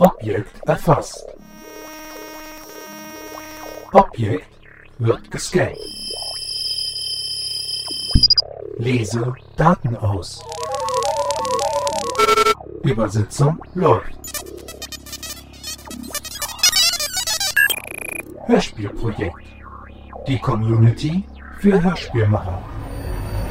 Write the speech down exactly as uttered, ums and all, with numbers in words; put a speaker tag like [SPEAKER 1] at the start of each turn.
[SPEAKER 1] Objekt erfasst. Objekt wird gescannt. Lese Daten aus. Übersetzung läuft. Hörspielprojekt. Die Community für Hörspielmacher.